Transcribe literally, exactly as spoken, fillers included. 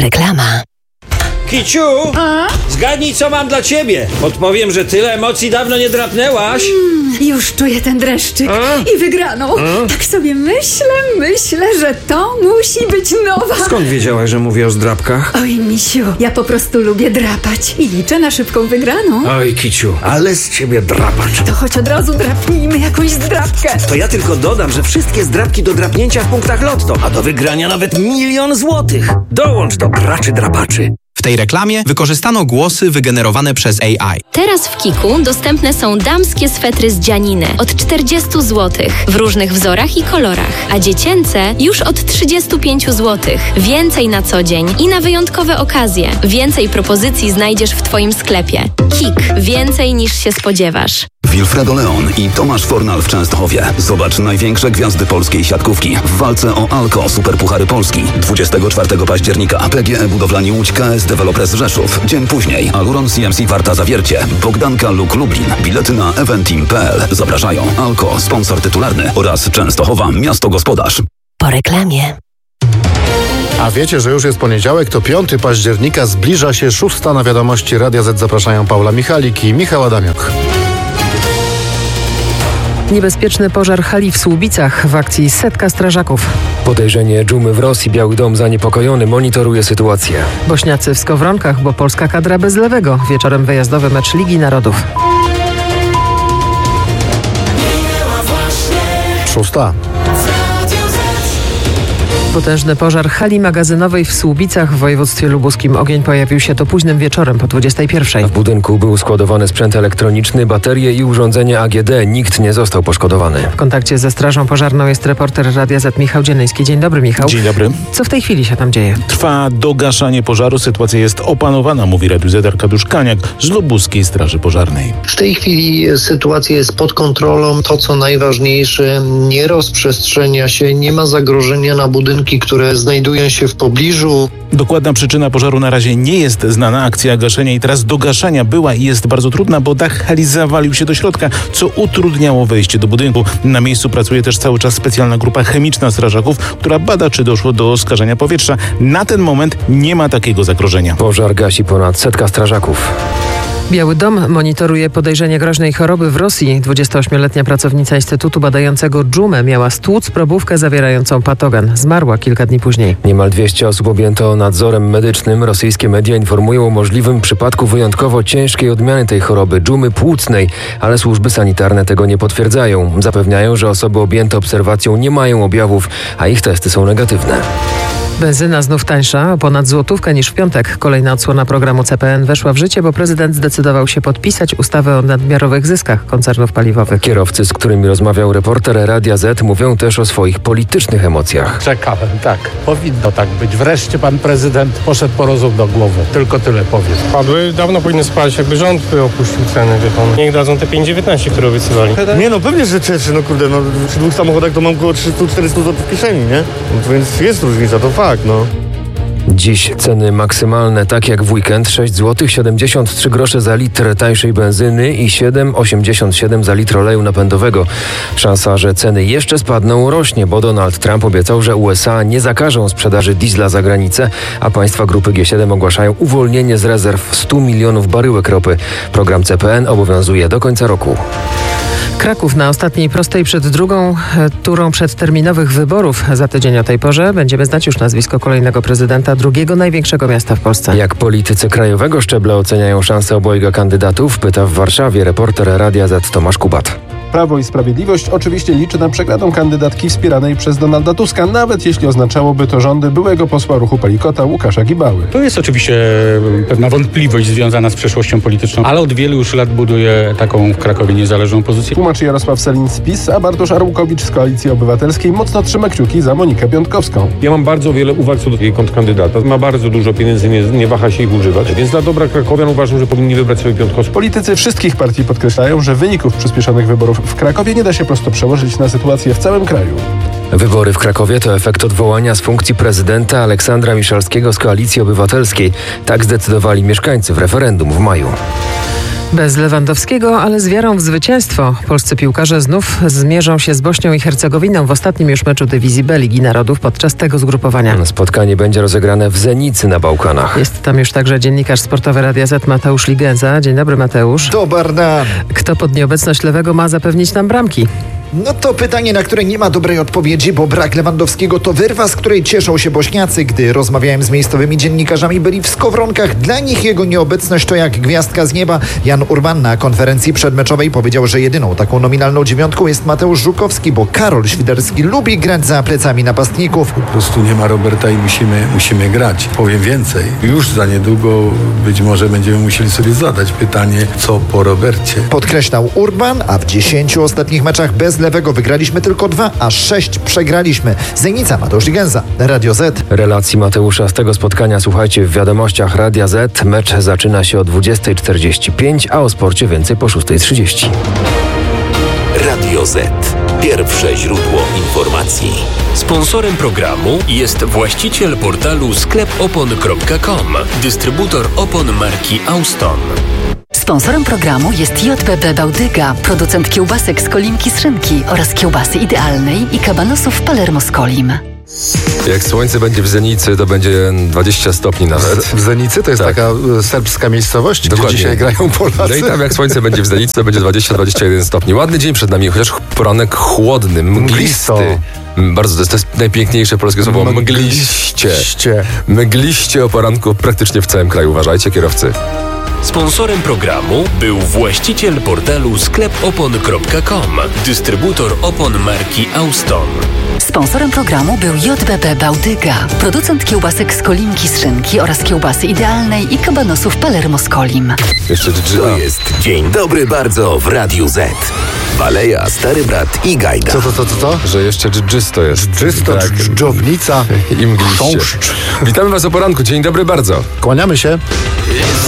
Reklama. Kiciu, A? zgadnij, co mam dla ciebie. Podpowiem, że tyle emocji dawno nie drapnęłaś. Mm, już czuję ten dreszczyk. A? I wygraną. A? Tak sobie myślę, myślę, że to musi być nowa. Skąd wiedziałaś, że mówię o zdrapkach? Oj, misiu, ja po prostu lubię drapać i liczę na szybką wygraną. Oj, Kiciu, ale z ciebie drapacz. To choć od razu drapnijmy jakąś zdrapkę. To ja tylko dodam, że wszystkie zdrapki do drapnięcia w punktach Lotto, a do wygrania nawet milion złotych. Dołącz do graczy drapaczy. W tej reklamie wykorzystano głosy wygenerowane przez A I. Teraz w Kiku dostępne są damskie swetry z dzianiny od czterdzieści złotych w różnych wzorach i kolorach, a dziecięce już od trzydzieści pięć złotych. Więcej na co dzień i na wyjątkowe okazje. Więcej propozycji znajdziesz w Twoim sklepie. Kik. Więcej niż się spodziewasz. Wilfredo Leon i Tomasz Fornal w Częstochowie. Zobacz największe gwiazdy polskiej siatkówki w walce o Alko Superpuchary Polski. dwudziestego czwartego października P G E Budowlani Łódź, K S Developers Rzeszów. Dzień później Aluron C M C Warta Zawiercie, Bogdanka Luk Lublin. Bilety na eventim kropka p l. Zapraszają Alko, sponsor tytularny oraz Częstochowa, miasto gospodarz. Po reklamie. A wiecie, że już jest poniedziałek, to piątego października, zbliża się szósta na wiadomości Radia Z. Zapraszają Paula Michalik i Michał Adamiuk. Niebezpieczny pożar hali w Słubicach, w akcji setka strażaków. Podejrzenie dżumy w Rosji. Biały Dom zaniepokojony monitoruje sytuację. Bośniacy w Skowronkach, bo polska kadra bez lewego. Wieczorem wyjazdowy mecz Ligi Narodów. Szósta. Potężny pożar hali magazynowej w Słubicach w województwie lubuskim. Ogień pojawił się to późnym wieczorem po dwudziestej pierwszej. W budynku był składowany sprzęt elektroniczny, baterie i urządzenie A G D. Nikt nie został poszkodowany. W kontakcie ze strażą pożarną jest reporter Radia Z Michał Dziennyjski. Dzień dobry, Michał. Dzień dobry. Co w tej chwili się tam dzieje? Trwa dogaszanie pożaru. Sytuacja jest opanowana, mówi Radiu Z Arkadiusz Kaniak z Lubuskiej Straży Pożarnej. W tej chwili sytuacja jest pod kontrolą. To, co najważniejsze, nie rozprzestrzenia się, nie ma zagrożenia na budynki, które znajdują się w pobliżu. Dokładna przyczyna pożaru na razie nie jest znana. Akcja gaszenia i teraz do gaszenia była i jest bardzo trudna, bo dach hali zawalił się do środka, co utrudniało wejście do budynku. Na miejscu pracuje też cały czas specjalna grupa chemiczna strażaków, która bada, czy doszło do skażenia powietrza. Na ten moment nie ma takiego zagrożenia. Pożar gasi ponad setka strażaków. Biały Dom monitoruje podejrzenie groźnej choroby w Rosji. dwudziestoośmioletnia pracownica Instytutu badającego dżumę miała stłuc probówkę zawierającą patogen. Zmarła kilka dni później. Niemal dwieście osób objęto nadzorem medycznym. Rosyjskie media informują o możliwym przypadku wyjątkowo ciężkiej odmiany tej choroby, dżumy płucnej, ale służby sanitarne tego nie potwierdzają. Zapewniają, że osoby objęte obserwacją nie mają objawów, a ich testy są negatywne. Benzyna znów tańsza, o ponad złotówkę niż w piątek. Kolejna odsłona programu C P N weszła w życie, bo prezydent zdecydował się podpisać ustawę o nadmiarowych zyskach koncernów paliwowych. Kierowcy, z którymi rozmawiał reporter Radia Z, mówią też o swoich politycznych emocjach. Czekałem, tak. Powinno tak być. Wreszcie pan prezydent poszedł po rozum do głowy. Tylko tyle powiem. Padły dawno powinny spać, jakby rząd by opuścił ceny, wie pan. Niech dadzą te pięć dziewiętnaście, które obiecywali. Nie no, pewnie, że cieszy, no kurde, no przy dwóch samochodach to mam około trzysta czterysta złotych w kieszeni, nie? No, więc jest różnica, to fakt, no. Dziś ceny maksymalne, tak jak w weekend, sześć złotych siedemdziesiąt trzy grosze za litr tańszej benzyny i siedem złotych osiemdziesiąt siedem za litr oleju napędowego. Szansa, że ceny jeszcze spadną, rośnie, bo Donald Trump obiecał, że U S A nie zakażą sprzedaży diesla za granicę, a państwa grupy G siedem ogłaszają uwolnienie z rezerw stu milionów baryłek ropy. Program C P N obowiązuje do końca roku. Kraków na ostatniej prostej przed drugą turą przedterminowych wyborów. Za tydzień o tej porze będziemy znać już nazwisko kolejnego prezydenta drugiego największego miasta w Polsce. Jak politycy krajowego szczebla oceniają szanse obojga kandydatów, pyta w Warszawie reporter Radia Z Tomasz Kubat. Prawo i Sprawiedliwość oczywiście liczy na przegraną kandydatki wspieranej przez Donalda Tuska, nawet jeśli oznaczałoby to rządy byłego posła ruchu Palikota Łukasza Gibały. To jest oczywiście pewna wątpliwość związana z przeszłością polityczną, ale od wielu już lat buduje taką w Krakowie niezależną pozycję. Tłumaczy Jarosław Sellin z PiS, a Bartosz Arłukowicz z Koalicji Obywatelskiej mocno trzyma kciuki za Monikę Piątkowską. Ja mam bardzo wiele uwag co do jej kontrkandydata. Ma bardzo dużo pieniędzy, nie, nie waha się ich używać, więc dla dobra krakowian uważam, że powinni wybrać sobie Piątkowską. Politycy wszystkich partii podkreślają, że wyników przyspieszonych wyborów w Krakowie nie da się prosto przełożyć na sytuację w całym kraju. Wybory w Krakowie to efekt odwołania z funkcji prezydenta Aleksandra Miszalskiego z Koalicji Obywatelskiej. Tak zdecydowali mieszkańcy w referendum w maju. Bez Lewandowskiego, ale z wiarą w zwycięstwo. Polscy piłkarze znów zmierzą się z Bośnią i Hercegowiną w ostatnim już meczu dywizji B Ligi Narodów podczas tego zgrupowania. Spotkanie będzie rozegrane w Zenicy na Bałkanach. Jest tam już także dziennikarz sportowy Radia Z Mateusz Ligenza. Dzień dobry, Mateusz. Dobar dan. Kto pod nieobecność Lewego ma zapewnić nam bramki? No to pytanie, na które nie ma dobrej odpowiedzi, bo brak Lewandowskiego to wyrwa, z której cieszą się Bośniacy. Gdy rozmawiałem z miejscowymi dziennikarzami, byli w skowronkach. Dla nich jego nieobecność to jak gwiazdka z nieba. Jan Urban na konferencji przedmeczowej powiedział, że jedyną taką nominalną dziewiątką jest Mateusz Żukowski, bo Karol Świderski lubi grać za plecami napastników. Po prostu nie ma Roberta i musimy, musimy grać. Powiem więcej. Już za niedługo być może będziemy musieli sobie zadać pytanie, co po Robercie. Podkreślał Urban, a w dziesięciu ostatnich meczach bez Lewego wygraliśmy tylko dwa, a sześć przegraliśmy. Zenica, Mateusz Ligenza, Radio Z. Relacji Mateusza z tego spotkania słuchajcie w wiadomościach Radia Z. Mecz zaczyna się o dwudziestej czterdzieści pięć, a o sporcie więcej po szóstej trzydzieści. Radio Z. Pierwsze źródło informacji. Sponsorem programu jest właściciel portalu sklep opon kropka com, dystrybutor opon marki Auston. Sponsorem programu jest J B B Bałtyka, producent kiełbasek z kolimki z szynki oraz kiełbasy idealnej i kabanosów Palermo z kolim. Jak słońce będzie w Zenicy, to będzie dwadzieścia stopni nawet. W Zenicy to jest tak. taka serbska miejscowość, Dokładnie. Gdzie dzisiaj grają Polacy. No i tam jak słońce będzie w Zenicy, to będzie dwadzieścia do dwudziestu jeden stopni. Ładny dzień przed nami, chociaż poranek chłodny, mglisty. Bardzo, to jest, to jest najpiękniejsze polskie słowo. Mgliście. Mgliście o poranku praktycznie w całym kraju. Uważajcie, kierowcy. Sponsorem programu był właściciel portalu sklep opon kropka com, dystrybutor opon marki Auston. Sponsorem programu był J B B Bałtyka, producent kiełbasek z kolimki z szynki oraz kiełbasy idealnej i kabanosów Palermo z kolim. Jeszcze To jest Dzień Dobry Bardzo w Radiu Z. Baleja, Stary Brat i Gajda. Co, co, co, co? co? Że jeszcze dżdżysto jest. Dżdżysto, tak. dżdżownica i mgliście. Witamy Was o poranku. Dzień dobry bardzo. Kłaniamy się.